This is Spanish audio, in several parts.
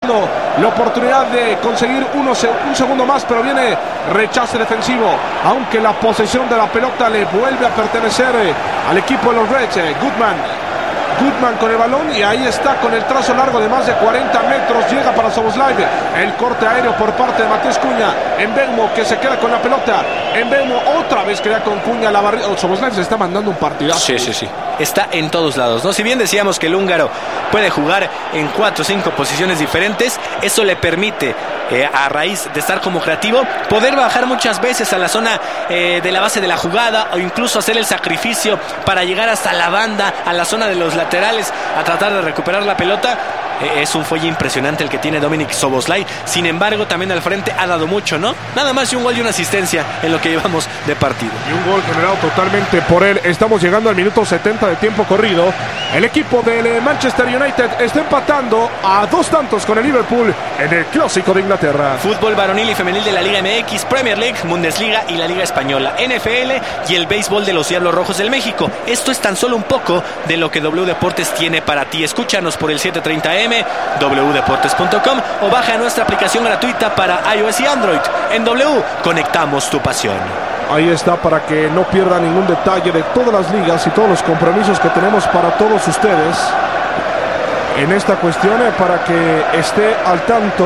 buscando la oportunidad de conseguir un segundo más, pero viene rechace defensivo, aunque la posesión de la pelota le vuelve a pertenecer al equipo de los Reds. Goodman con el balón y ahí está con el trazo largo de más de 40 metros, llega para Szoboszlai, el corte aéreo por parte de Matheus Cunha. Mbeumo que se queda con la pelota, Mbeumo otra vez queda con Cunha, la barrida. Szoboszlai se está mandando un partidazo. Sí, está en todos lados, ¿no? Si bien decíamos que el húngaro puede jugar en 4 o 5 posiciones diferentes, eso le permite, a raíz de estar como creativo, poder bajar muchas veces a la zona de la base de la jugada, o incluso hacer el sacrificio para llegar hasta la banda, a la zona de los laterales, a tratar de recuperar la pelota. Es un fuelle impresionante el que tiene Dominik Szoboszlai. Sin embargo, también al frente ha dado mucho, ¿no? Nada más y un gol y una asistencia en lo que llevamos de partido. Y un gol generado totalmente por él. Estamos llegando al minuto 70 de tiempo corrido. El equipo del Manchester United está empatando a 2 tantos con el Liverpool en el Clásico de Inglaterra. Fútbol varonil y femenil de la Liga MX, Premier League, Bundesliga y la Liga Española, NFL y el béisbol de los Diablos Rojos del México. Esto es tan solo un poco de lo que W Deportes tiene para ti. Escúchanos por el 730M, wdeportes.com o baja nuestra aplicación gratuita para iOS y Android. En W, conectamos tu pasión. Ahí está, para que no pierda ningún detalle de todas las ligas y todos los compromisos que tenemos para todos ustedes en esta cuestión, para que esté al tanto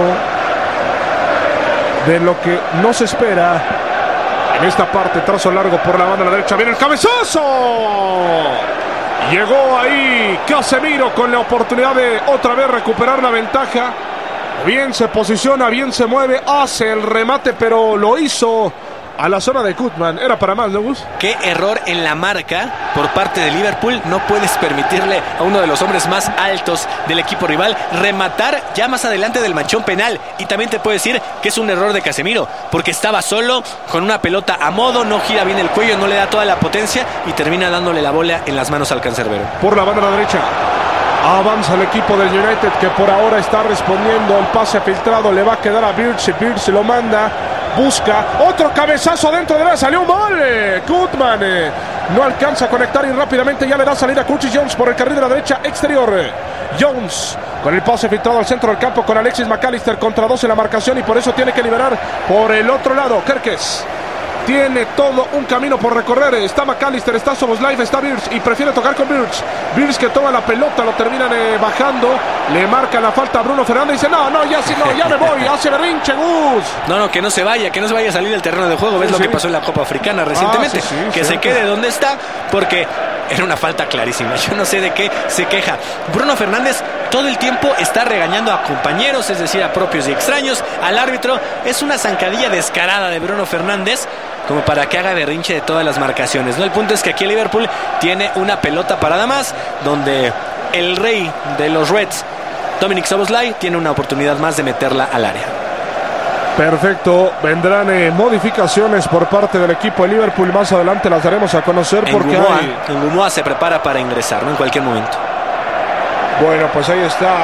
de lo que nos espera en esta parte. Trazo largo por la banda a la derecha, viene el cabezazo. Llegó ahí Casemiro con la oportunidad de otra vez recuperar la ventaja. Bien se posiciona, bien se mueve, hace el remate, pero lo hizo a la zona de Goodman. Era para más, ¿no, Gus? Qué error en la marca por parte de Liverpool. No puedes permitirle a uno de los hombres más altos del equipo rival rematar ya más adelante del manchón penal. Y también te puedo decir que es un error de Casemiro, porque estaba solo con una pelota a modo, no gira bien el cuello, no le da toda la potencia y termina dándole la bola en las manos al cancerbero. Por la banda a la derecha avanza el equipo del United, que por ahora está respondiendo el pase filtrado. Le va a quedar a Birch, Birch lo manda, busca otro cabezazo dentro de la, salió un gol. Goodman no alcanza a conectar y rápidamente ya le da salida a Curtis Jones por el carril de la derecha exterior. Jones con el pase filtrado al centro del campo con Alexis McAllister contra 2 en la marcación, y por eso tiene que liberar por el otro lado. Kerkez tiene todo un camino por recorrer. Está McAllister, está Szoboszlai, está Birch y prefiere tocar con Birch. Birch que toma la pelota, lo terminan bajando. Le marca la falta a Bruno Fernández y dice ya me voy. Hace berrinche, Gus. No, que no se vaya a salir del terreno de juego. ¿Ves lo que pasó en la Copa Africana recientemente? Que se quede donde está, porque era una falta clarísima. Yo no sé de qué se queja. Bruno Fernández todo el tiempo está regañando a compañeros, es decir, a propios y extraños, al árbitro. Es una zancadilla descarada de Bruno Fernández, como para que haga berrinche de todas las marcaciones, ¿no? El punto es que aquí el Liverpool tiene una pelota parada más, donde el rey de los Reds, Dominik Szoboszlai, tiene una oportunidad más de meterla al área. Perfecto, vendrán modificaciones por parte del equipo de Liverpool, más adelante las daremos a conocer, porque Ngumoa se prepara para ingresar, ¿no? En cualquier momento. Bueno, pues ahí está,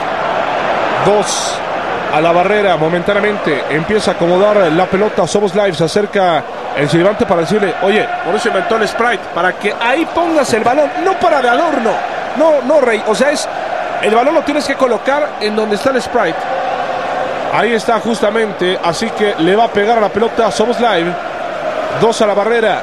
2 a la barrera momentáneamente, empieza a acomodar la pelota. Szoboszlai, se acerca el silbante para decirle: oye, por eso inventó el Sprite, para que ahí pongas el balón, no para de adorno, no Rey, o sea, el balón lo tienes que colocar en donde está el Sprite. Ahí está justamente, así que le va a pegar a la pelota a Szoboszlai. 2 a la barrera,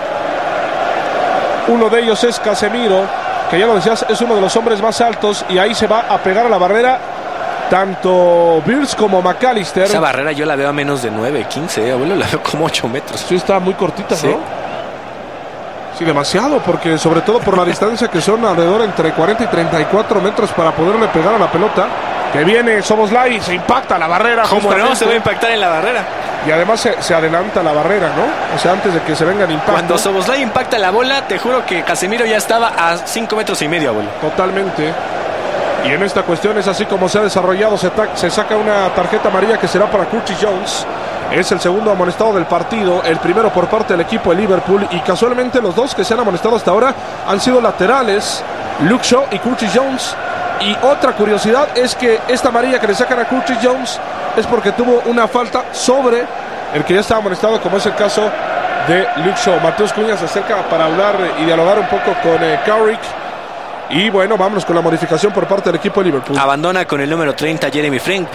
uno de ellos es Casemiro, que ya lo decías, es uno de los hombres más altos, y ahí se va a pegar a la barrera tanto Birch como McAllister. Esa barrera yo la veo a menos de 9, 15, abuelo, la veo como 8 metros. Sí, está muy cortita, ¿sí? ¿No? Sí, demasiado, porque sobre todo por la distancia, que son alrededor entre 40 y 34 metros para poderle pegar a la pelota. Que viene Szoboszlai, se impacta la barrera. ¿Cómo no? Se va a impactar en la barrera. Y además se adelanta la barrera, ¿no? O sea, antes de que se venga el impacto. Cuando Szoboszlai impacta la bola, te juro que Casemiro ya estaba a 5 metros y medio, abuelo. Totalmente. Y en esta cuestión es así como se ha desarrollado. Se saca una tarjeta amarilla que será para Curtis Jones. Es el segundo amonestado del partido, el primero por parte del equipo de Liverpool, y casualmente los 2 que se han amonestado hasta ahora han sido laterales, Luke Shaw y Curtis Jones. Y otra curiosidad es que esta amarilla que le sacan a Curtis Jones es porque tuvo una falta sobre el que ya estaba amonestado, como es el caso de Luke Shaw. Matheus Cunha se acerca para hablar y dialogar un poco con Carrick. Y bueno, vámonos con la modificación por parte del equipo de Liverpool. Abandona con el número 30 Jeremy Frimpong.